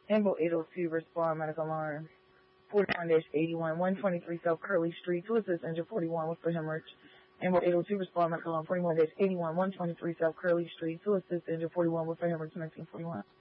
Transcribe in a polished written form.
Ambo 802, respond medical alarm. 41-81, 123 South Curly Street, to assist injured 41 with the hemorrhage. Ambo 802, respond medical alarm. 41-81, 123 South Curly Street, to assist injured 41 with the hemorrhage, 1941.